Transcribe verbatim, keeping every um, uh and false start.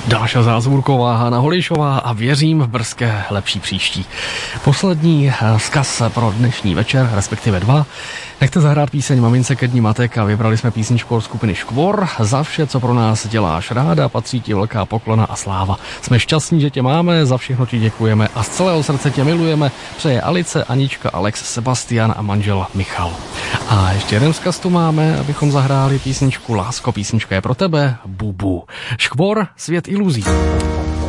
Dáša Zázvůrková, Hana Holíšová a věřím v brzké lepší příští. Poslední vzkaz pro dnešní večer, respektive dva. Nechte zahrát píseň Mamince ke dní matek a vybrali jsme písničku od skupiny Škvor. Za vše, co pro nás děláš ráda, patří ti velká poklona a sláva. Jsme šťastní, že tě máme, za všechno ti děkujeme a z celého srdce tě milujeme. Přeje Alice, Anička, Alex, Sebastian a manžel Michal. A ještě jeden vzkaz tu máme, abychom zahráli písničku Lásko, písnička je pro tebe, Bubu. Škvor, Svět iluzí.